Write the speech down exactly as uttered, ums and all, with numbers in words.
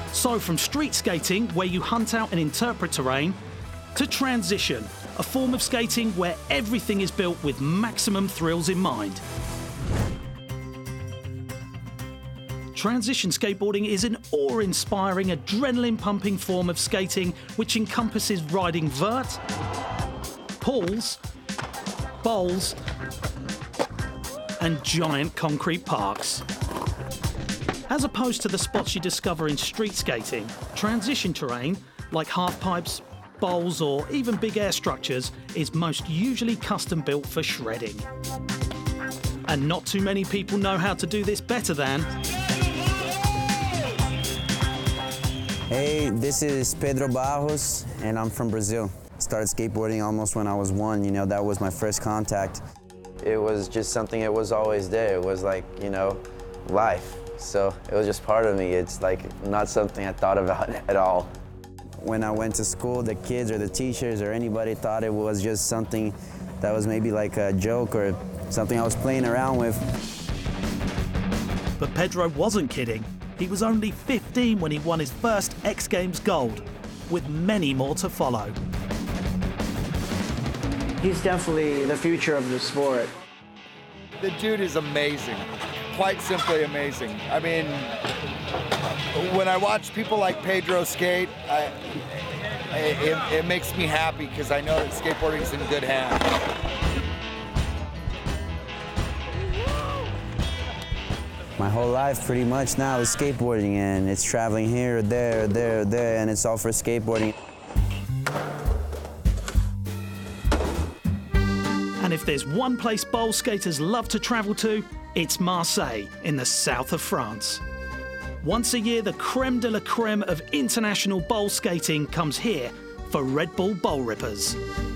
So from street skating, where you hunt out and interpret terrain, to transition, a form of skating where everything is built with maximum thrills in mind. Transition skateboarding is an awe-inspiring, adrenaline-pumping form of skating which encompasses riding vert, pools, bowls, and giant concrete parks. As opposed to the spots you discover in street skating, transition terrain, like half-pipes, bowls, or even big air structures, is most usually custom-built for shredding. And not too many people know how to do this better than... Hey, this is Pedro Barros, and I'm from Brazil. Started skateboarding almost when I was one, you know, that was my first contact. It was just something that was always there. It was like, you know, life. So it was just part of me. It's like not something I thought about at all. When I went to school, the kids or the teachers or anybody thought it was just something that was maybe like a joke or something I was playing around with. But Pedro wasn't kidding. He was only fifteen when he won his first X Games gold, with many more to follow. He's definitely the future of the sport. The dude is amazing, quite simply amazing. I mean, when I watch people like Pedro skate, I, it, it makes me happy because I know that skateboarding is in good hands. My whole life pretty much now is skateboarding, and it's traveling here, there, there, there, and it's all for skateboarding. And if there's one place bowl skaters love to travel to, it's Marseille in the south of France. Once a year, the creme de la creme of international bowl skating comes here for Red Bull Bowl Rippers.